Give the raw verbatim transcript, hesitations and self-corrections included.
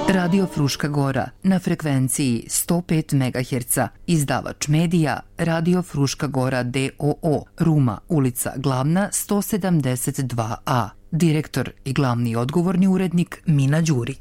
Radio Fruška Gora na frekvenciji sto pet megaherca, izdavač medija Radio Fruška Gora d o o, Ruma, ulica Glavna sto sedamdeset dva a. Direktor i glavni odgovorni urednik Mina Đurić.